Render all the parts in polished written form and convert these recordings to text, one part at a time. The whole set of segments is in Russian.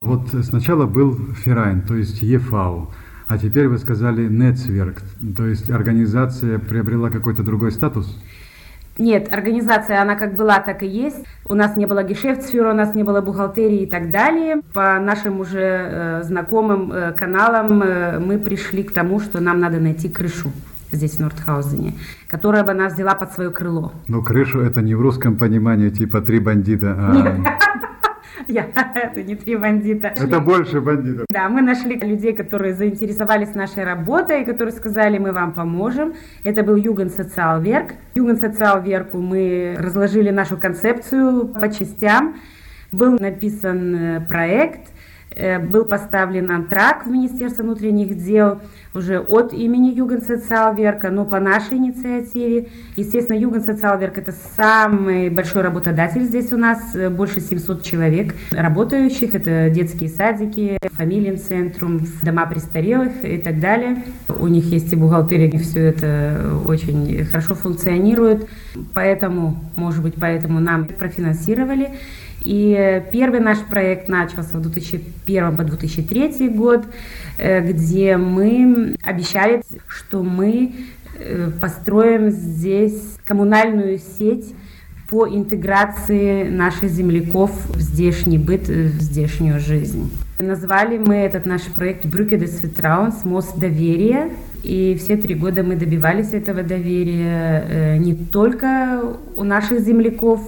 Вот сначала был Verein, то есть ЕФАУ, а теперь вы сказали Netzwerk, то есть организация приобрела какой-то другой статус? Нет, организация, она как была, так и есть. У нас не было гешефтсфюрера, у нас не было бухгалтерии и так далее. По нашим уже знакомым каналам мы пришли к тому, что нам надо найти крышу здесь, в Нордхаузене, которая бы нас взяла под свое крыло. Но крышу это не в русском понимании, типа три бандита, Это не три бандита. Это больше бандитов. Да, мы нашли людей, которые заинтересовались нашей работой, которые сказали, мы вам поможем. Это был Jugendsozialwerk. Jugendsozialwerku мы разложили нашу концепцию по частям. Был написан проект, был поставлен антракт в Министерство внутренних дел уже от имени Jugendsozialwerka, но по нашей инициативе. Естественно, Jugendsozialwerk это самый большой работодатель здесь у нас, больше 700 человек работающих, это детские садики, Familienцентрум, дома престарелых и так далее. У них есть и бухгалтерия, все это очень хорошо функционирует, поэтому, может быть, поэтому нам профинансировали. И первый наш проект начался в 2001 по 2003 год, где мы обещали, что мы построим здесь коммунальную сеть по интеграции наших земляков в здешний быт, в здешнюю жизнь. Назвали мы этот наш проект «Brücke des Vertrauens», мост доверия. И все 3 года мы добивались этого доверия не только у наших земляков,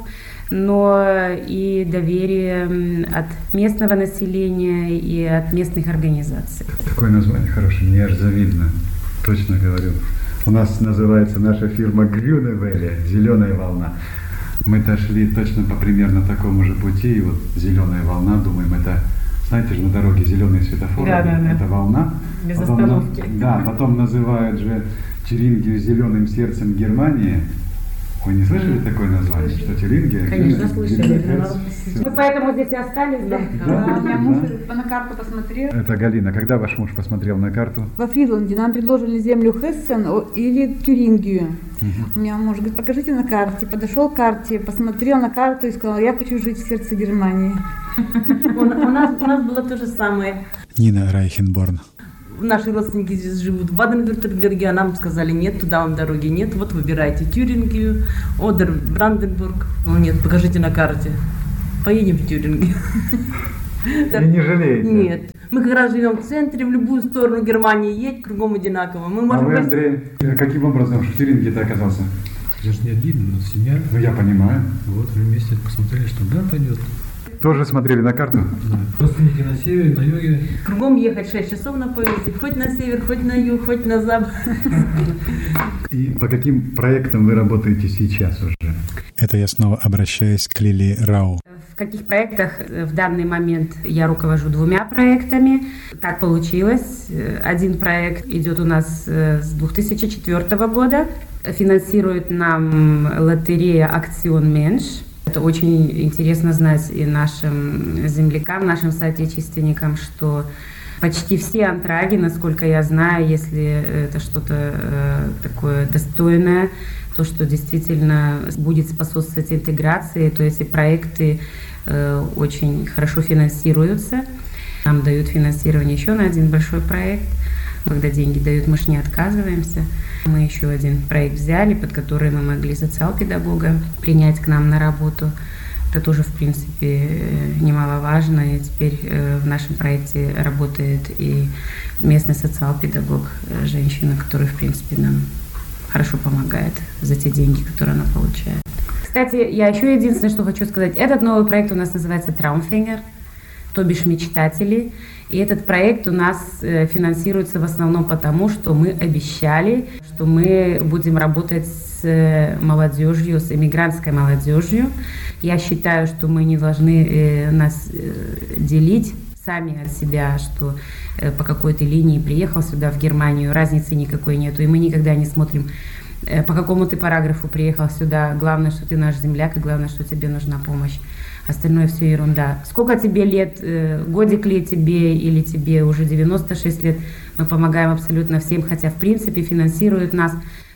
но и доверие от местного населения и от местных организаций. Такое название хорошее, мне аж завидно, точно говорю. У нас называется наша фирма Grüne Welle, «Зеленая волна». Мы-то шли точно по примерно такому же пути, и вот «Зеленая волна», думаем, это, знаете же, на дороге зеленые светофоры, это волна. Без остановки. Потом называют же Тюрингию «зеленым сердцем Германии». Вы не слышали такое название, что Тюрингия? Конечно, слышали. Мы поэтому здесь и остались, да? Да, у меня муж на карту посмотрел. Это Галина. Когда ваш муж посмотрел на карту? Во Фризланде нам предложили землю Хессен или Тюрингию. У меня муж говорит, покажите на карте. Подошел к карте, посмотрел на карту и сказал, я хочу жить в сердце Германии. У нас было то же самое. Нина Райхенборн. Наши родственники здесь живут в Баден-Вюртемберге, а нам сказали, нет, туда вам дороги нет, вот выбирайте Тюрингию, Одер, Бранденбург. Ну нет, покажите на карте. Поедем в Тюрингию. И не жалеете? Нет. Мы как раз живем в центре, в любую сторону Германии едь, кругом одинаково. Мы можем вы, Андрей, каким образом в Тюрингии-то оказался? Я же не один, но семья. Ну, я понимаю. Вот, мы вместе посмотрели, что да, пойдет. Тоже смотрели на карту? Да. Родственники на севере, на юге. Кругом ехать 6 часов на поезде, хоть на север, хоть на юг, хоть на запад. И по каким проектам вы работаете сейчас уже? Это я снова обращаюсь к Лили Рау. В каких проектах в данный момент я руковожу 2 проектами. Так получилось. Один проект идет у нас с 2004 года. Финансирует нам лотерея «Акцион Менш». Это очень интересно знать и нашим землякам, нашим соотечественникам, что почти все антраги, насколько я знаю, если это что-то такое достойное, то, что действительно будет способствовать интеграции, то эти проекты очень хорошо финансируются. Нам дают финансирование еще на один большой проект. Когда деньги дают, мы же не отказываемся. Мы еще один проект взяли, под который мы могли социал-педагога принять к нам на работу. Это тоже, в принципе, немаловажно. И теперь в нашем проекте работает и местный социал-педагог, женщина, которая, в принципе, нам хорошо помогает за те деньги, которые она получает. Кстати, я еще единственное, что хочу сказать. Этот новый проект у нас называется «Traumfänger», то бишь «Мечтатели». И этот проект у нас финансируется в основном потому, что мы обещали, что мы будем работать с молодежью, с эмигрантской молодежью. Я считаю, что мы не должны нас делить сами от себя, что по какой-то линии приехал сюда, в Германию, разницы никакой нету. И мы никогда не смотрим, по какому ты параграфу приехал сюда. Главное, что ты наш земляк, и главное, что тебе нужна помощь. Остальное все ерунда. Сколько тебе лет, годик ли тебе или тебе уже 96 лет, мы помогаем абсолютно всем, хотя в принципе финансируют нас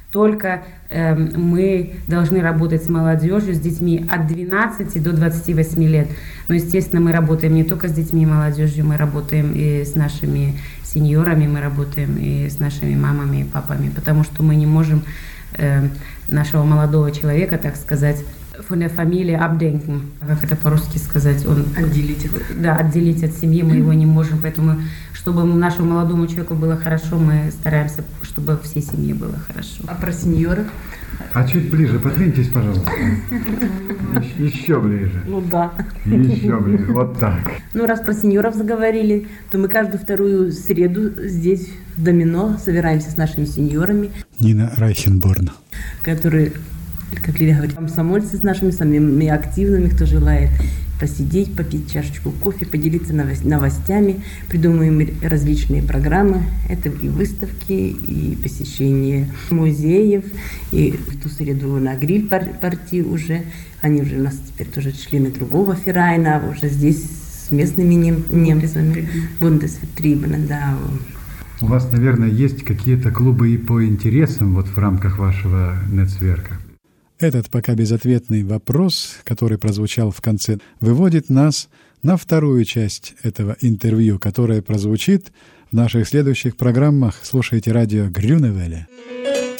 только мы должны работать с молодежью, с детьми от 12 до 28 лет. Но, естественно, мы работаем не только с детьми и молодежью, мы работаем и с нашими сеньорами, мы работаем и с нашими мамами и папами, потому что мы не можем нашего молодого человека, так сказать, von der Familie abdenken, как это по-русски сказать, отделить от семьи, мы его не можем, поэтому, чтобы нашему молодому человеку было хорошо, мы стараемся, чтобы всей семье было хорошо. А про сеньоров? А чуть ближе, подвиньтесь, пожалуйста. Еще ближе. Ну да. Еще ближе, вот так. Ну, раз про сеньоров заговорили, то мы каждую вторую среду здесь в Домино собираемся с нашими сеньорами. Нина Райхенборн. Которые, как Лилия говорит, комсомольцы с нашими самыми активными, кто желает посидеть, попить чашечку кофе, поделиться новостями. Придумываем различные программы. Это и выставки, и посещение музеев. И в ту среду на гриль партии уже. Они уже у нас теперь тоже члены другого ферайна, уже здесь с местными немцами. Бундесвертрибен, да. У вас, наверное, есть какие-то клубы и по интересам вот в рамках вашего нетцверка? Этот пока безответный вопрос, который прозвучал в конце, выводит нас на вторую часть этого интервью, которое прозвучит в наших следующих программах. Слушайте радио Grüne Welle.